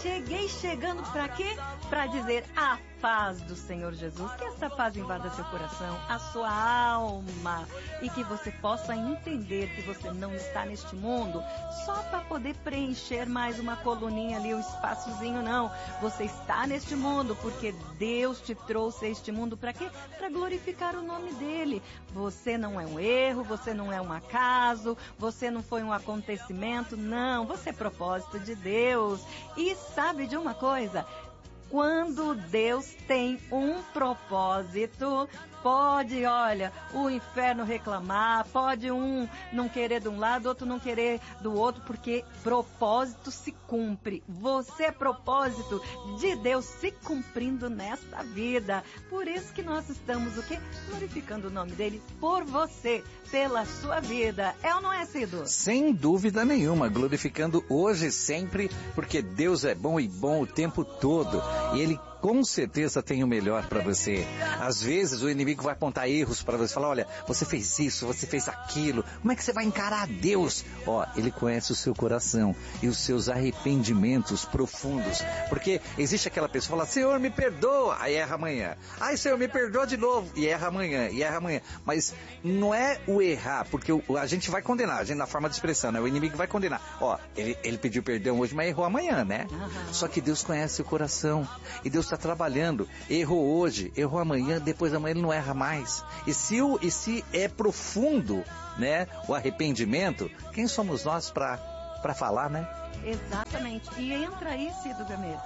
cheguei chegando para quê? Para dizer a paz do Senhor Jesus, que essa paz invada seu coração, a sua alma, e que você possa entender que você não está neste mundo só para poder preencher mais uma coluninha ali, um espaçozinho, não. Você está neste mundo porque Deus te trouxe a este mundo para quê? Para glorificar o nome dele. Você não é um erro, você não é um acaso, você não foi um acontecimento, não, você é propósito de Deus. E sabe de uma coisa? Quando Deus tem um propósito, pode, olha, o inferno reclamar, pode um não querer de um lado, outro não querer do outro, porque propósito se cumpre. Você é propósito de Deus se cumprindo nesta vida. Por isso que nós estamos, o quê? Glorificando o nome dele por você, pela sua vida. É ou não é, Cido? Sem dúvida nenhuma, glorificando hoje e sempre, porque Deus é bom e bom o tempo todo. E Ele com certeza tem o melhor para você. Às vezes o inimigo vai apontar erros para você, falar, olha, você fez isso, você fez aquilo, como é que você vai encarar Deus? Ó, Ele conhece o seu coração e os seus arrependimentos profundos, porque existe aquela pessoa que fala, Senhor, me perdoa, aí erra amanhã. Ai, Senhor, me perdoa de novo, e erra amanhã, mas não é o errar, porque a gente vai condenar, a gente na forma de expressão, né? O inimigo vai condenar. Ó, ele pediu perdão hoje, mas errou amanhã, né? Só que Deus conhece o coração, e Deus está trabalhando, errou hoje, errou amanhã, depois da manhã ele não erra mais. E se é profundo, né, o arrependimento, quem somos nós para falar, né? Exatamente. E entra aí, Cido Gameiro,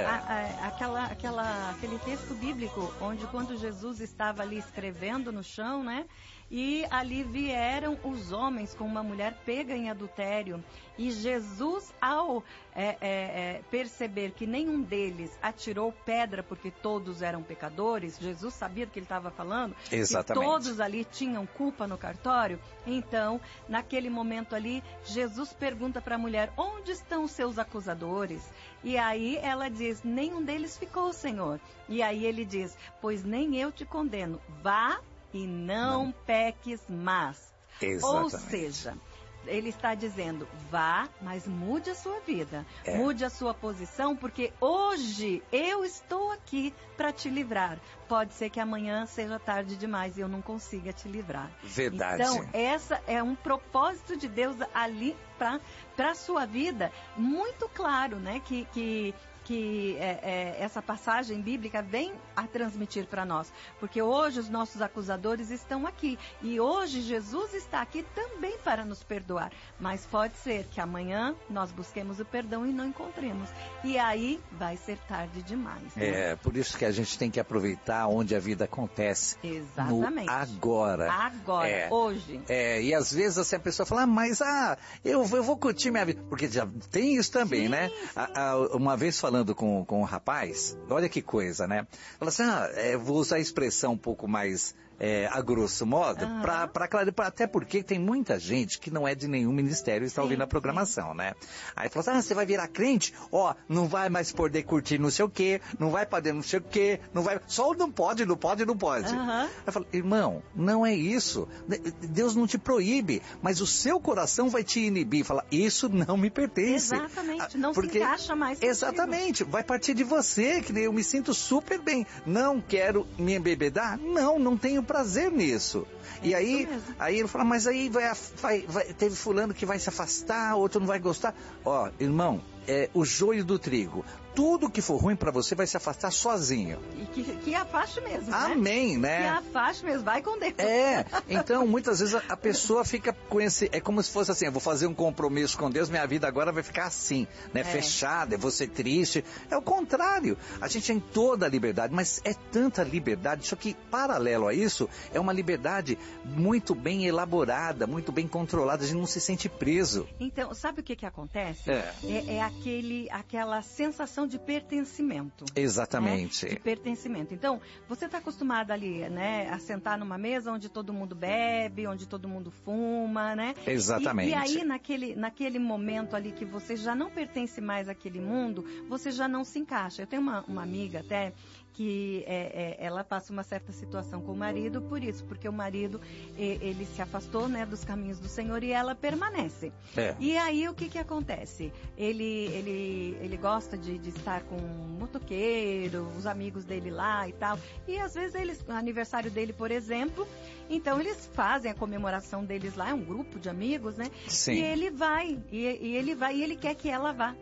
aquele texto bíblico, onde quando Jesus estava ali escrevendo no chão, né? E ali vieram os homens com uma mulher pega em adultério. E Jesus, ao perceber que nenhum deles atirou pedra porque todos eram pecadores, Jesus sabia do que ele estava falando, exatamente, que todos ali tinham culpa no cartório. Então, naquele momento ali, Jesus pergunta para a mulher, onde estão os seus acusadores? E aí ela diz, nenhum deles ficou, Senhor. E aí ele diz, pois nem eu te condeno, vá e não peques mais. Exatamente. Ou seja, ele está dizendo, vá, mas mude a sua vida, mude a sua posição, porque hoje eu estou aqui para te livrar. Pode ser que amanhã seja tarde demais e eu não consiga te livrar. Verdade. Então, essa é um propósito de Deus ali para a sua vida, muito claro, né? Que essa passagem bíblica vem a transmitir para nós. Porque hoje os nossos acusadores estão aqui. E hoje Jesus está aqui também para nos perdoar. Mas pode ser que amanhã nós busquemos o perdão e não encontremos. E aí vai ser tarde demais. Né? Por isso que a gente tem que aproveitar onde a vida acontece. Exatamente. No agora. Agora, hoje. E às vezes assim, a pessoa fala, mas eu vou curtir minha vida. Porque já tem isso também, sim, né? Sim. Uma vez falando com um rapaz, olha que coisa, né? Fala assim, vou usar a expressão um pouco mais a grosso modo, para clarear, até porque tem muita gente que não é de nenhum ministério e está ouvindo a programação, né? Aí fala assim, você vai virar crente? Não vai mais poder curtir não sei o quê, não vai poder não sei o quê, não vai, só não pode. Aí fala, irmão, não é isso, Deus não te proíbe, mas o seu coração vai te inibir, fala, isso não me pertence. Exatamente, não se encaixa mais contigo. Exatamente, vai partir de você, que eu me sinto super bem, não quero me embebedar, não tenho prazer nisso. E aí ele fala, mas aí teve fulano que vai se afastar, outro não vai gostar. Irmão, o joio do trigo. Tudo que for ruim para você vai se afastar sozinho. E que afaste mesmo, né? Amém, né? Que afaste mesmo, vai com Deus. Então muitas vezes a pessoa fica com é como se fosse assim, eu vou fazer um compromisso com Deus, minha vida agora vai ficar assim, né? Fechada, eu vou ser triste. É o contrário, a gente tem toda a liberdade, mas é tanta liberdade, só que paralelo a isso, é uma liberdade muito bem elaborada, muito bem controlada, a gente não se sente preso. Então, sabe o que acontece? Aquela sensação de pertencimento. Exatamente. Né? De pertencimento. Então, você está acostumado ali, né, a sentar numa mesa onde todo mundo bebe, onde todo mundo fuma, né? Exatamente. E aí, naquele momento ali que você já não pertence mais àquele mundo, você já não se encaixa. Eu tenho uma amiga até que ela passa uma certa situação com o marido por isso, porque o marido, ele se afastou, né, dos caminhos do Senhor e ela permanece. E aí o que acontece? Ele gosta de estar com um motoqueiro, os amigos dele lá e tal, e às vezes o aniversário dele, por exemplo, então eles fazem a comemoração deles lá, é um grupo de amigos, né? Sim. E ele vai, e ele quer que ela vá.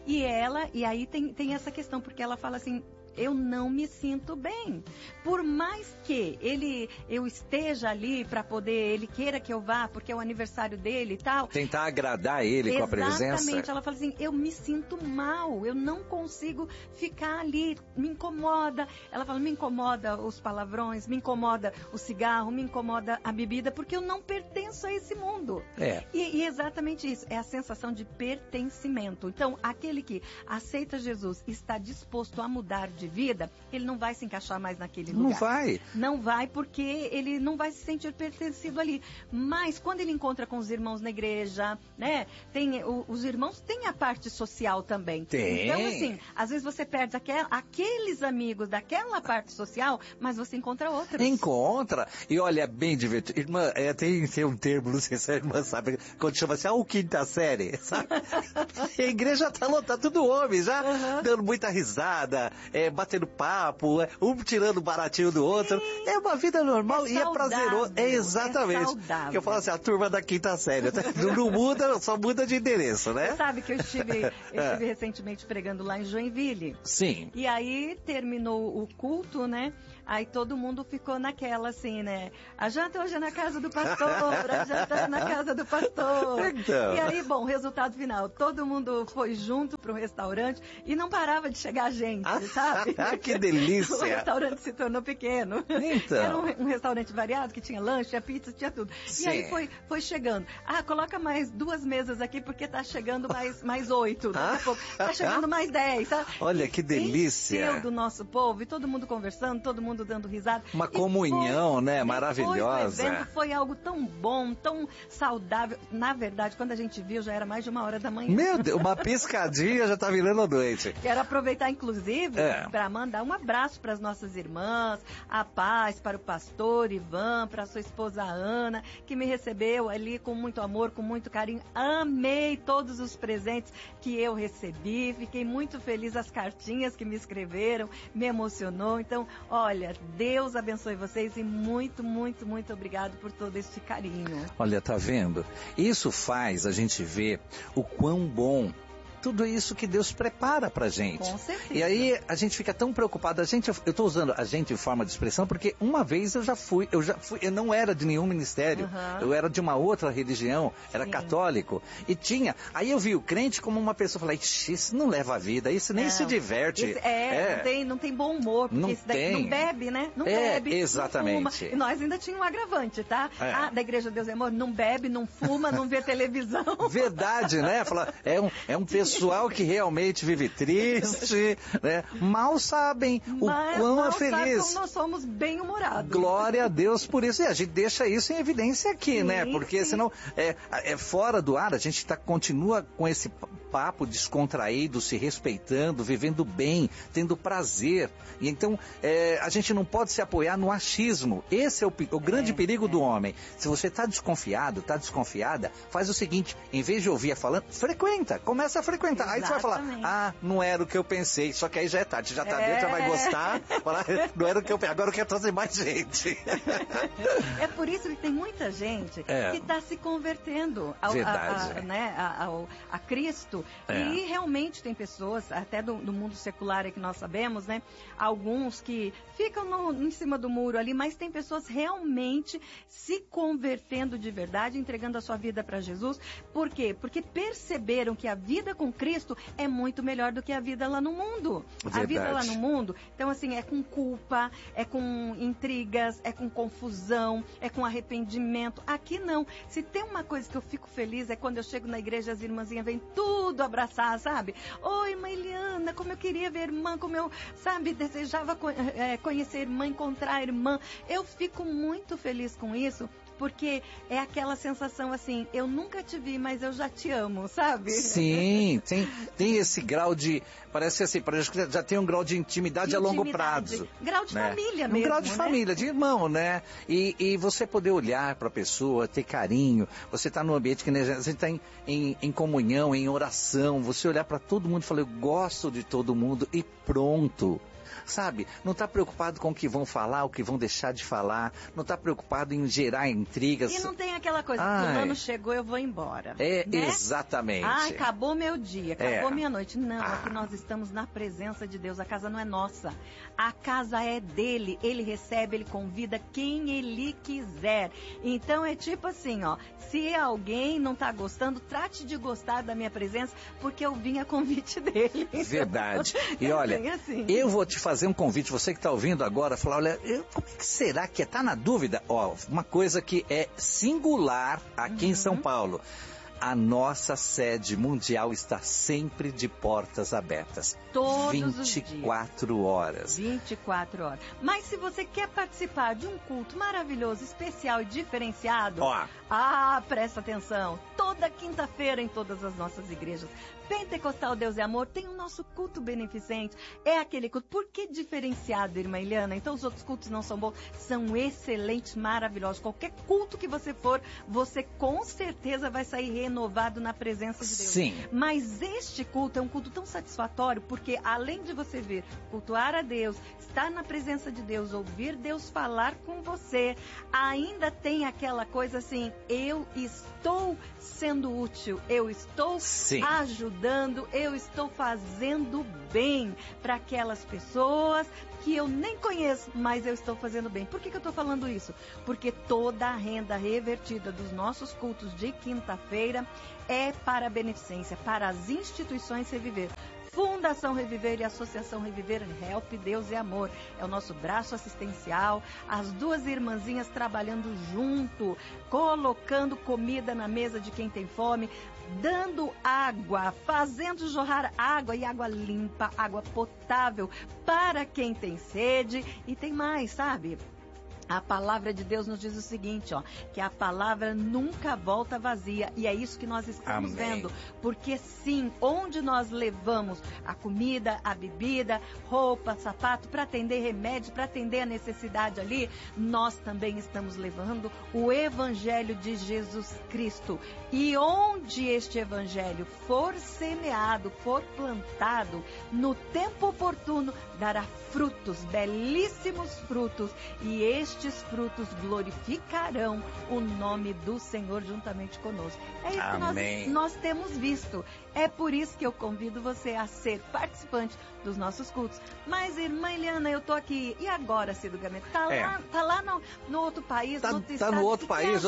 E aí tem essa questão, porque ela fala assim, eu não me sinto bem. Por mais que eu esteja ali para poder, ele queira que eu vá, porque é o aniversário dele e tal. Tentar agradar ele com a presença. Exatamente. Ela fala assim, eu me sinto mal, eu não consigo ficar ali, me incomoda. Ela fala, me incomoda os palavrões, me incomoda o cigarro, me incomoda a bebida, porque eu não pertenço a esse mundo. E exatamente isso, é a sensação de pertencimento. Então, aquele que aceita Jesus, está disposto a mudar de vida, ele não vai se encaixar mais naquele lugar. Não vai. Não vai, porque ele não vai se sentir pertencido ali. Mas quando ele encontra com os irmãos na igreja, né? Os irmãos têm a parte social também. Tem. Então, assim, às vezes você perde aqueles amigos daquela parte social, mas você encontra outros. Encontra. E olha, é bem divertido. Irmã, tem um termo, não sei se a irmã sabe, quando chama assim, o quinta série, sabe? A igreja tá lotada, tudo homem, já dando muita risada, batendo papo, um tirando o baratinho do outro. Sim. É uma vida normal e é prazeroso. Exatamente. Saudável. Que eu falo assim, a turma da quinta série. Não muda, só muda de endereço, né? Você sabe que eu estive recentemente pregando lá em Joinville. Sim. E aí terminou o culto, né? Aí todo mundo ficou naquela, assim, né? A janta hoje é na casa do pastor, a janta é na casa do pastor. Então. E aí, bom, resultado final, todo mundo foi junto para um restaurante e não parava de chegar gente, sabe? Que delícia! O restaurante se tornou pequeno. Então. Era um restaurante variado, que tinha lanche, tinha pizza, tinha tudo. Sim. E aí foi chegando. Coloca mais 2 mesas aqui, porque tá chegando mais 8. Daqui a pouco tá chegando mais 10, tá? Olha que delícia! Encheu do nosso povo, e todo mundo conversando, todo mundo dando risada. Uma comunhão, né? Maravilhosa. O evento foi algo tão bom, tão saudável. Na verdade, quando a gente viu, já era mais de 1h da manhã. Meu Deus, uma piscadinha já tá virando a noite. Quero aproveitar, inclusive, para mandar um abraço para as nossas irmãs, a paz, para o pastor Ivan, para a sua esposa Ana, que me recebeu ali com muito amor, com muito carinho. Amei todos os presentes que eu recebi, fiquei muito feliz, as cartinhas que me escreveram, me emocionou. Então, olha, Deus abençoe vocês e muito, muito, muito obrigado por todo esse carinho. Olha, tá vendo? Isso faz a gente ver o quão bom tudo isso que Deus prepara pra gente. Com certeza. E aí a gente fica tão preocupado. Eu tô usando a gente em forma de expressão porque uma vez eu não era de nenhum ministério. Eu era de uma outra religião, era católico. E aí eu vi o crente como uma pessoa, falei, isso não leva a vida, isso nem se diverte. Não tem bom humor, porque isso daí não bebe, né? Não bebe, exatamente. não fuma. E nós ainda tínhamos um agravante, tá? Da Igreja Deus é Amor, não bebe, não fuma, não vê televisão. Verdade, né? É um pessoal que realmente vive triste, né? Mal sabem o quão é feliz. Sabe como nós somos bem-humorados. Glória a Deus por isso. E a gente deixa isso em evidência aqui, né? Porque senão, fora do ar, a gente continua com esse papo descontraído, se respeitando, vivendo bem, tendo prazer. E então, a gente não pode se apoiar no achismo. Esse é o grande perigo do homem. Se você está desconfiado, está desconfiada, faz o seguinte, em vez de ouvir falando, começa a frequentar. Aí você vai falar, não era o que eu pensei, só que aí já é tarde, já tá dentro, já vai gostar, falar, não era o que eu pensei, agora eu quero trazer mais gente. É por isso que tem muita gente que está se convertendo a Cristo. E realmente tem pessoas, até do mundo secular que nós sabemos, né? Alguns que ficam em cima do muro ali, mas tem pessoas realmente se convertendo de verdade, entregando a sua vida para Jesus. Por quê? Porque perceberam que a vida com Cristo é muito melhor do que a vida lá no mundo. Verdade. A vida lá no mundo, então assim, é com culpa, é com intrigas, é com confusão, é com arrependimento. Aqui não. Se tem uma coisa que eu fico feliz é quando eu chego na igreja, as irmãzinhas vêm tudo abraçar, sabe? Oi, irmã Eliana, como eu queria ver a irmã, como eu, desejava conhecer a irmã, encontrar a irmã. Eu fico muito feliz com isso, porque é aquela sensação assim, eu nunca te vi, mas eu já te amo, sabe? Sim, tem esse grau de, parece assim, parece que já tem um grau de intimidade a longo prazo. Grau de né? família mesmo, grau de família, de irmão, né? E você poder olhar para a pessoa, ter carinho, você tá num ambiente que você está em comunhão, em oração, você olhar para todo mundo e falar, eu gosto de todo mundo e pronto. Sabe, não está preocupado com o que vão falar, o que vão deixar de falar, não está preocupado em gerar intrigas. E não tem aquela coisa, fulano chegou, eu vou embora. Né? Exatamente. Acabou meu dia, acabou minha noite. Não, aqui nós estamos na presença de Deus, a casa não é nossa. A casa é dele, ele recebe, ele convida quem ele quiser. Então é tipo assim, ó, se alguém não está gostando, trate de gostar da minha presença, porque eu vim a convite dele. Verdade. E olha, assim. Eu vou te fazer um convite, você que está ouvindo agora, falar, olha, como é que será que é? Tá na dúvida? Ó, uma coisa que é singular aqui em São Paulo. A nossa sede mundial está sempre de portas abertas. Todos 24 horas. 24 horas. Mas se você quer participar de um culto maravilhoso, especial e diferenciado, presta atenção. Toda quinta-feira em todas as nossas igrejas Pentecostal Deus é Amor tem o nosso culto beneficente. É aquele culto. Por que diferenciado, irmã Eliana? Então os outros cultos não são bons? São excelentes, maravilhosos. Qualquer culto que você for, você com certeza vai sair renovado na presença de Deus. Sim. Mas este culto é um culto tão satisfatório, porque além de você ver, cultuar a Deus, estar na presença de Deus, ouvir Deus falar com você, ainda tem aquela coisa assim, eu estou sendo útil, eu estou ajudando, eu estou fazendo bem para aquelas pessoas que eu nem conheço, mas eu estou fazendo bem. Por que eu estou falando isso? Porque toda a renda revertida dos nossos cultos de quinta-feira é para a beneficência, para as instituições Reviver. Fundação Reviver e Associação Reviver, Help Deus e Amor. É o nosso braço assistencial, as duas irmãzinhas trabalhando junto, colocando comida na mesa de quem tem fome, dando água, fazendo jorrar água e água limpa, água potável para quem tem sede. E tem mais, sabe? A palavra de Deus nos diz o seguinte, ó, que a palavra nunca volta vazia, e é isso que nós estamos vendo, porque sim, onde nós levamos a comida, a bebida, roupa, sapato, para atender remédio, para atender a necessidade ali, nós também estamos levando o Evangelho de Jesus Cristo. E onde este Evangelho for semeado, for plantado, no tempo oportuno, dará frutos, belíssimos frutos, e estes frutos glorificarão o nome do Senhor juntamente conosco. É isso que nós temos visto. É por isso que eu convido você a ser participante dos nossos cultos. Mas, irmã Eliana, eu tô aqui. E agora, Cido Gamete? Tá lá no outro país, no outro estado. Tá no outro país.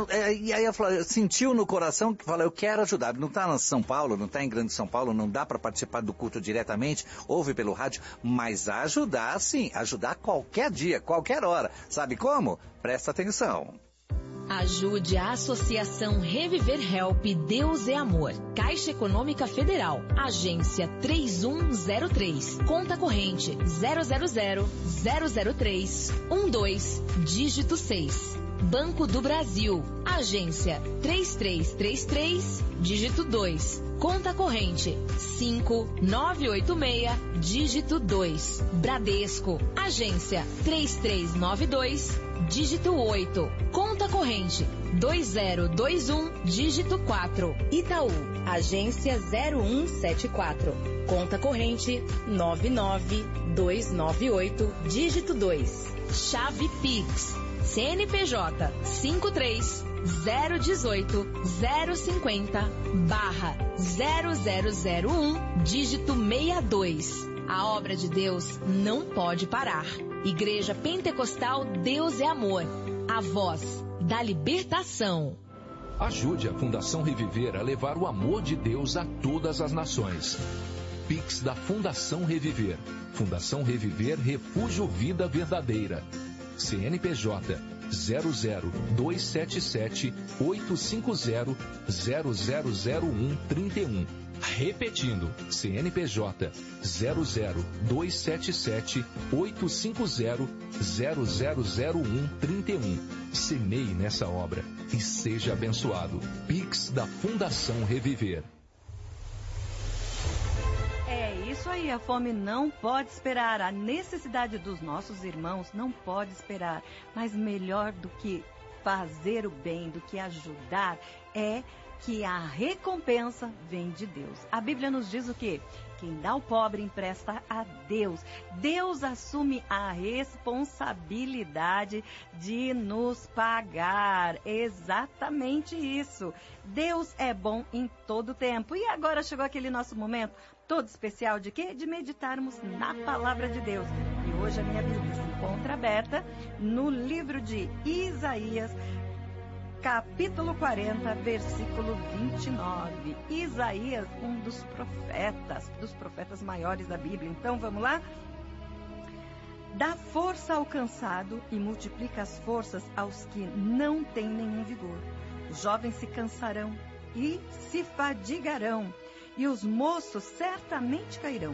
E aí eu falei, sentiu no coração que fala, eu quero ajudar. Não tá em São Paulo, não tá em Grande São Paulo, não dá para participar do culto diretamente, ouve pelo rádio, mas ajudar sim, ajudar qualquer dia, qualquer hora. Sabe como? Presta atenção. Ajude a Associação Reviver Help Deus é Amor. Caixa Econômica Federal. Agência 3103. Conta corrente 000-003-12, dígito 6. Banco do Brasil. Agência 3333, dígito 2. Conta corrente 5986, dígito 2. Bradesco. Agência 3392, dígito 8. Conta corrente 2021, dígito 4. Itaú. Agência 0174. Conta corrente 99298, dígito 2. Chave Pix. CNPJ 53-018-050-0001, dígito 62. A obra de Deus não pode parar. Igreja Pentecostal Deus é Amor. A voz da libertação. Ajude a Fundação Reviver a levar o amor de Deus a todas as nações. Pix da Fundação Reviver. Fundação Reviver Refúgio Vida Verdadeira. CNPJ 00277-850-000131. Repetindo, CNPJ 00277-850-000131. Semeie nessa obra e seja abençoado. Pix da Fundação Reviver. É isso aí, a fome não pode esperar, a necessidade dos nossos irmãos não pode esperar, mas melhor do que fazer o bem, do que ajudar, é que a recompensa vem de Deus. A Bíblia nos diz o quê? Quem dá ao pobre empresta a Deus. Deus assume a responsabilidade de nos pagar. Exatamente isso. Deus é bom em todo tempo. E agora chegou aquele nosso momento todo especial de quê? De meditarmos na palavra de Deus. E hoje a minha Bíblia se encontra aberta no livro de Isaías, capítulo 40, versículo 29. Isaías, um dos profetas maiores da Bíblia. Então, vamos lá? Dá força ao cansado e multiplica as forças aos que não têm nenhum vigor. Os jovens se cansarão e se fadigarão, e os moços certamente cairão.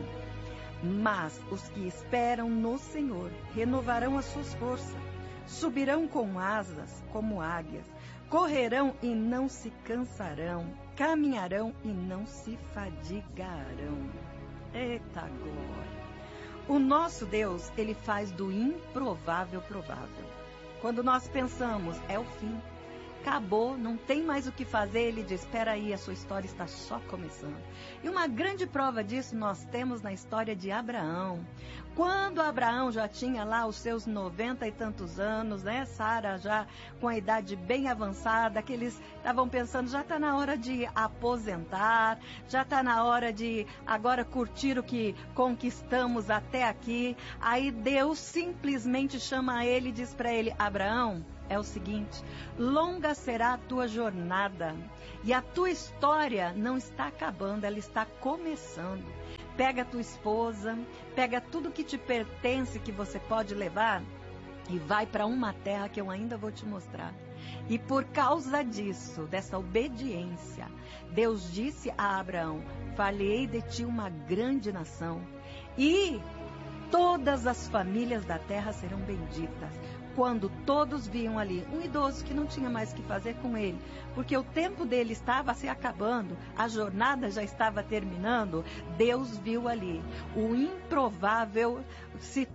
Mas os que esperam no Senhor renovarão as suas forças, subirão com asas como águias, correrão e não se cansarão, caminharão e não se fadigarão. Eita glória! O nosso Deus, Ele faz do improvável provável. Quando nós pensamos, é o fim, acabou, não tem mais o que fazer, Ele diz, espera aí, a sua história está só começando. E uma grande prova disso nós temos na história de Abraão. Quando Abraão já tinha lá os seus 90 e tantos anos, né? Sara já com a idade bem avançada, que eles estavam pensando, já está na hora de aposentar, já está na hora de agora curtir o que conquistamos até aqui. Aí Deus simplesmente chama ele e diz para ele, Abraão, é o seguinte, longa será a tua jornada e a tua história não está acabando, ela está começando. Pega a tua esposa, pega tudo que te pertence que você pode levar e vai para uma terra que eu ainda vou te mostrar. E por causa disso, dessa obediência, Deus disse a Abraão, farei de ti uma grande nação e todas as famílias da terra serão benditas. Quando todos viam ali um idoso que não tinha mais o que fazer com ele, porque o tempo dele estava se acabando, a jornada já estava terminando, Deus viu ali. O improvável se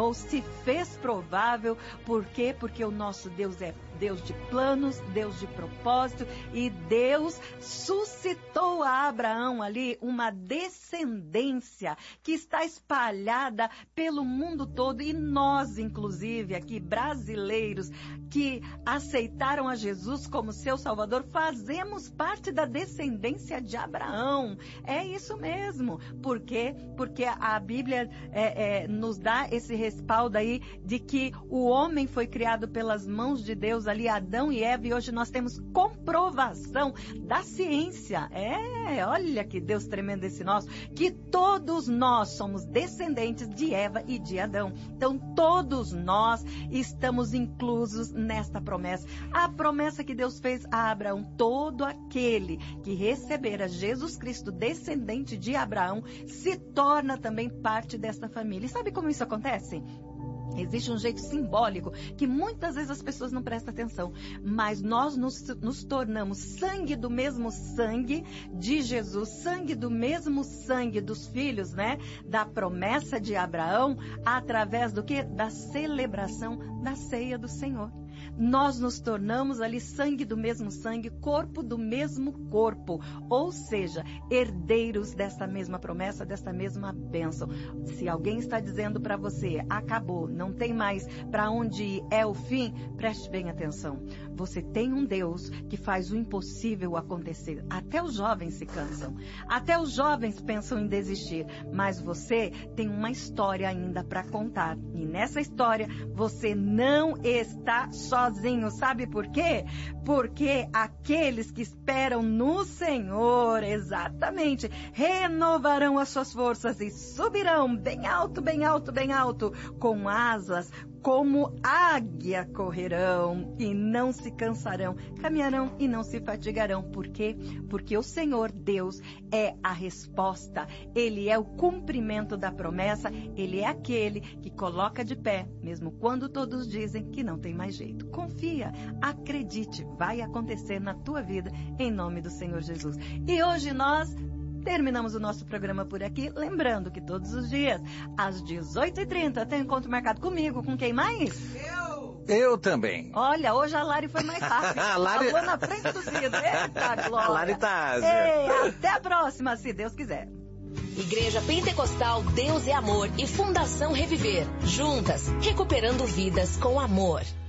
fez provável. Por quê? Porque o nosso Deus é Deus de planos, Deus de propósito, e Deus suscitou a Abraão ali uma descendência que está espalhada pelo mundo todo, e nós, inclusive, aqui, brasileiros, que aceitaram a Jesus como seu Salvador, fazemos parte da descendência de Abraão. É isso mesmo. Por quê? Porque a Bíblia nos dá esse respaldo aí de que o homem foi criado pelas mãos de Deus, ali Adão e Eva, e hoje nós temos comprovação da ciência. Olha que Deus tremendo esse nosso, que todos nós somos descendentes de Eva e de Adão. Então todos nós estamos inclusos nesta promessa. A promessa que Deus fez a Abraão, todo aquele que receber a Jesus Cristo, descendente de Abraão, se torna também parte desta família. E sabe como isso acontece? Existe um jeito simbólico que muitas vezes as pessoas não prestam atenção, mas nós nos tornamos sangue do mesmo sangue de Jesus, sangue do mesmo sangue dos filhos, né? Da promessa de Abraão, através do quê? Da celebração da ceia do Senhor. Nós nos tornamos ali sangue do mesmo sangue, corpo do mesmo corpo, ou seja, herdeiros dessa mesma promessa, dessa mesma bênção. Se alguém está dizendo para você, acabou, não tem mais para onde ir, é o fim, preste bem atenção. Você tem um Deus que faz o impossível acontecer. Até os jovens se cansam, até os jovens pensam em desistir, mas você tem uma história ainda para contar. E nessa história você não está sozinho. Sabe por quê? Porque aqueles que esperam no Senhor, exatamente, renovarão as suas forças e subirão bem alto, bem alto, bem alto, com asas como águia correrão e não se cansarão, caminharão e não se fatigarão. Por quê? Porque o Senhor Deus é a resposta, Ele é o cumprimento da promessa, Ele é aquele que coloca de pé, mesmo quando todos dizem que não tem mais jeito. Confia, acredite, vai acontecer na tua vida, em nome do Senhor Jesus. E hoje nós terminamos o nosso programa por aqui, lembrando que todos os dias, às 18h30, tem encontro marcado comigo. Com quem mais? Eu também. Olha, hoje a Lari foi mais rápida. A Lari... Falou na frente do Cid. Eita, Glória. A Lari tá ásia. Ei, até a próxima, se Deus quiser. Igreja Pentecostal Deus é Amor e Fundação Reviver. Juntas, recuperando vidas com amor.